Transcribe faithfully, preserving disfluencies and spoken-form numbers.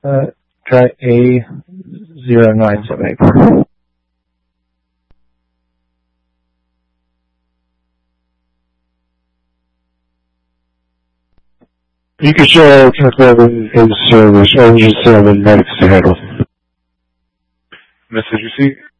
Uh, try A zero nine seven eight. You can show seven in service, Ocean seven medics to handle. Message received.